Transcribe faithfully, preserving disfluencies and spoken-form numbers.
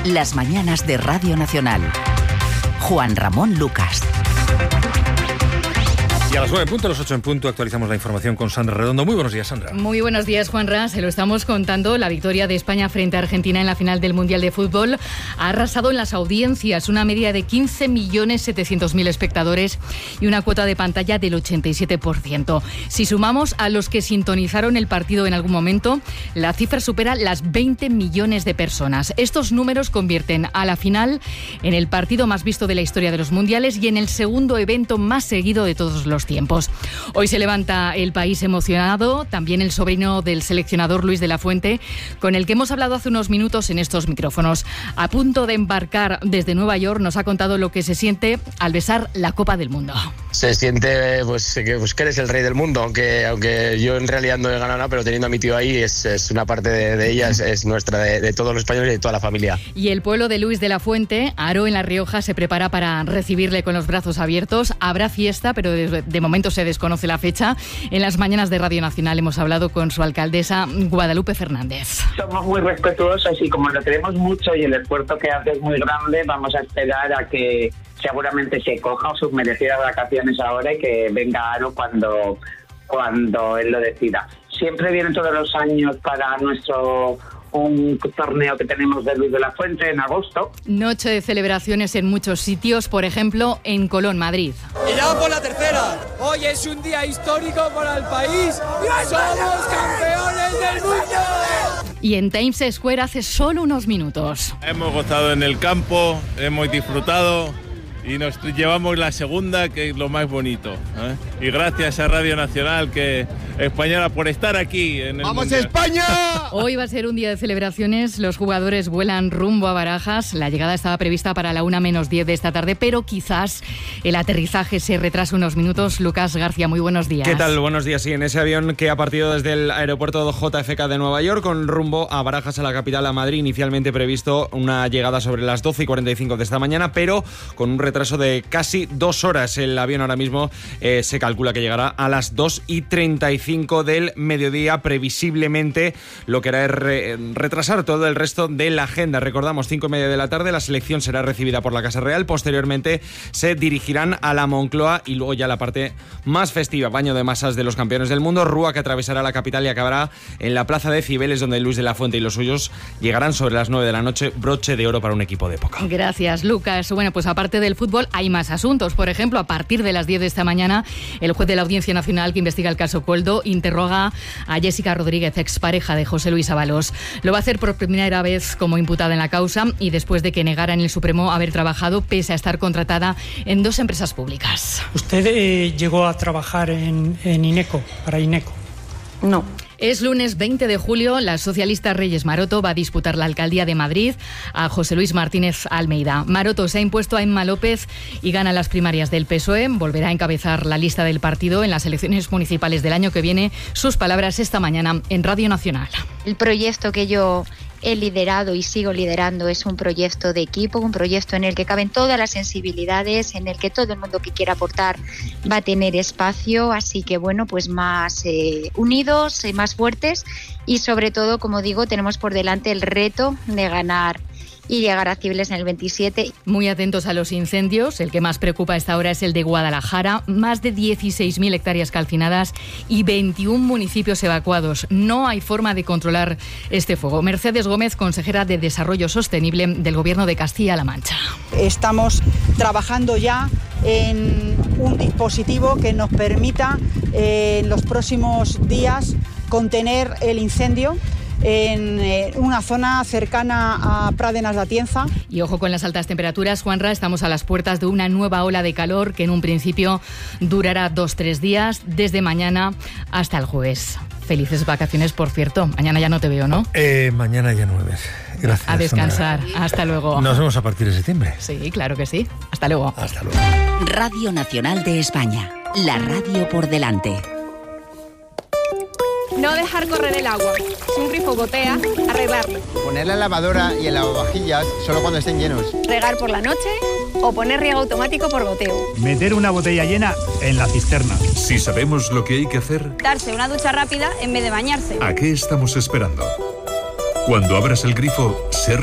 Las mañanas de Radio Nacional. Juan Ramón Lucas. Y a las nueve en punto, a las ocho en punto, actualizamos la información con Sandra Redondo. Muy buenos días, Sandra. Muy buenos días, Juanra. Se lo estamos contando. La victoria de España frente a Argentina en la final del Mundial de Fútbol ha arrasado en las audiencias. Una media de quince millones setecientos mil espectadores y una cuota de pantalla del ochenta y siete por ciento. Si sumamos a los que sintonizaron el partido en algún momento, la cifra supera las veinte millones de personas. Estos números convierten a la final en el partido más visto de la historia de los mundiales y en el segundo evento más seguido de todos los tiempos. Hoy se levanta el país emocionado, también el sobrino del seleccionador Luis de la Fuente, con el que hemos hablado hace unos minutos en estos micrófonos. A punto de embarcar desde Nueva York, nos ha contado lo que se siente al besar la Copa del Mundo. Se siente pues que, pues, que eres el rey del mundo, aunque aunque yo en realidad no he ganado nada, pero teniendo a mi tío ahí, es, es una parte de, de ella, es, es nuestra, de, de todos los españoles y de toda la familia. Y el pueblo de Luis de la Fuente, Haro, en La Rioja, se prepara para recibirle con los brazos abiertos. Habrá fiesta, pero de, de momento se desconoce la fecha. En las mañanas de Radio Nacional hemos hablado con su alcaldesa, Guadalupe Fernández. Somos muy respetuosos y como lo queremos mucho y el esfuerzo que hace es muy grande, vamos a esperar a que seguramente se coja sus merecidas vacaciones ahora y que venga Haro cuando, cuando él lo decida. Siempre vienen todos los años para nuestro un torneo que tenemos de Luis de la Fuente en agosto. Noche de celebraciones en muchos sitios, por ejemplo, en Colón, Madrid. Y ya por la tercera. Hoy es un día histórico para el país. ¡Somos campeones del mundo! Y en Times Square hace solo unos minutos. Hemos gozado en el campo, hemos disfrutado y nos llevamos la segunda, que es lo más bonito, ¿eh? Y gracias a Radio Nacional, que española, por estar aquí en el ¡Vamos Mundial. España! Hoy va a ser un día de celebraciones. Los jugadores vuelan rumbo a Barajas. La llegada estaba prevista para la una menos diez de esta tarde, pero quizás el aterrizaje se retrase unos minutos. Lucas García, muy buenos días. ¿Qué tal? Buenos días. Sí, en ese avión que ha partido desde el aeropuerto J F K de Nueva York con rumbo a Barajas, a la capital, a Madrid. Inicialmente previsto una llegada sobre las doce y cuarenta y cinco de esta mañana, pero con un retraso de casi dos horas. El avión ahora mismo eh, se calcula que llegará a las dos y treinta y cinco del mediodía, previsiblemente, lo que hará es re- retrasar todo el resto de la agenda. Recordamos, cinco y media de la tarde, la selección será recibida por la Casa Real. Posteriormente se dirigirán a la Moncloa y luego ya la parte más festiva, baño de masas de los campeones del mundo, rúa que atravesará la capital y acabará en la plaza de Cibeles, donde Luis de la Fuente y los suyos llegarán sobre las nueve de la noche, broche de oro para un equipo de época. Gracias, Lucas. Bueno, pues aparte del fútbol hay más asuntos. Por ejemplo, a partir de las diez de esta mañana, el juez de la Audiencia Nacional que investiga el caso Coldo interroga a Jessica Rodríguez, expareja de José Luis Ábalos. Lo va a hacer por primera vez como imputada en la causa y después de que negara en el Supremo haber trabajado pese a estar contratada en dos empresas públicas. ¿Usted eh, llegó a trabajar en, en INECO, para INECO? No. Es lunes veinte de julio, la socialista Reyes Maroto va a disputar la alcaldía de Madrid a José Luis Martínez Almeida. Maroto se ha impuesto a Emma López y gana las primarias del P S O E. Volverá a encabezar la lista del partido en las elecciones municipales del año que viene. Sus palabras esta mañana en Radio Nacional. El proyecto que yo he liderado y sigo liderando es un proyecto de equipo, un proyecto en el que caben todas las sensibilidades, en el que todo el mundo que quiera aportar va a tener espacio, así que bueno, pues más eh, unidos, eh, más fuertes y sobre todo, como digo, tenemos por delante el reto de ganar y llegar a Cibeles en el veintisiete. Muy atentos a los incendios. El que más preocupa a esta hora es el de Guadalajara. Más de dieciséis mil hectáreas calcinadas y veintiún municipios evacuados. No hay forma de controlar este fuego. Mercedes Gómez, consejera de Desarrollo Sostenible del Gobierno de Castilla-La Mancha. Estamos trabajando ya en un dispositivo que nos permita eh, en los próximos días contener el incendio en eh, una zona cercana a Pradenas de Atienza. Y ojo con las altas temperaturas, Juanra, estamos a las puertas de una nueva ola de calor que en un principio durará dos, tres días, desde mañana hasta el jueves. Felices vacaciones, por cierto. Mañana ya no te veo, ¿no? Eh, mañana ya no me ves. Gracias. A descansar. Sandra. Hasta luego. Nos vemos a partir de septiembre. Sí, claro que sí. Hasta luego. Hasta luego. Radio Nacional de España. La radio por delante. No dejar correr el agua. Si un grifo gotea, arreglarlo. Poner la lavadora y el lavavajillas solo cuando estén llenos. Regar por la noche o poner riego automático por goteo. Meter una botella llena en la cisterna. Si sabemos lo que hay que hacer, darse una ducha rápida en vez de bañarse. ¿A qué estamos esperando? Cuando abras el grifo,